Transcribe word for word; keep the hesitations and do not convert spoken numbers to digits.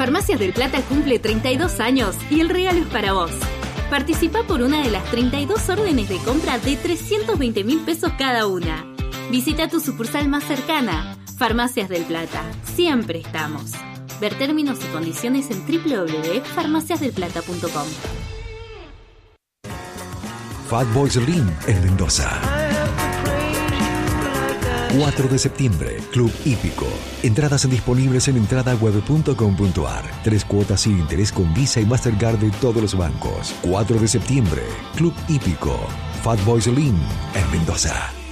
Farmacias del Plata cumple treinta y dos años y el regalo es para vos. Participa por una de las treinta y dos órdenes de compra de trescientos veinte mil pesos cada una. Visita tu sucursal más cercana. Farmacias del Plata. Siempre estamos. Ver términos y condiciones en doble u doble u doble u punto farmacias del plata punto com. Fatboy Slim en Mendoza. cuatro de septiembre, Club Hípico. Entradas disponibles en entradaweb punto com punto ar. Tres cuotas sin interés con Visa y Mastercard de todos los bancos. cuatro de septiembre, Club Hípico. Fatboy Slim en Mendoza.